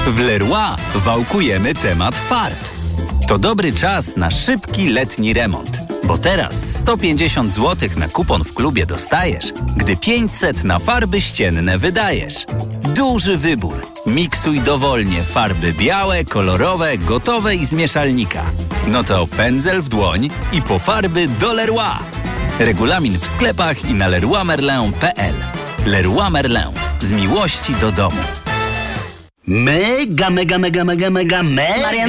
W Leroy wałkujemy temat farb. To dobry czas na szybki letni remont. Bo teraz 150 zł na kupon w klubie dostajesz, gdy 500 na farby ścienne wydajesz. Duży wybór. Miksuj dowolnie farby białe, kolorowe, gotowe i z mieszalnika. No to pędzel w dłoń i po farby do Leroy. Regulamin w sklepach i na leroymerlin.pl. Leroy Merlin. Z miłości do domu. Mega.